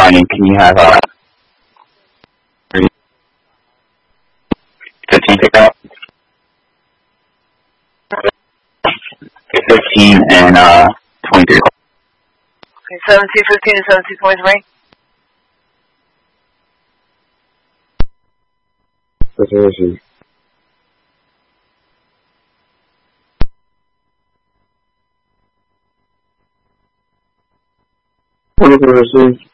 volume. Can you have 15 pick up? 15 and 23. Okay, 1715 and 1723. That's an issue. What is the receive?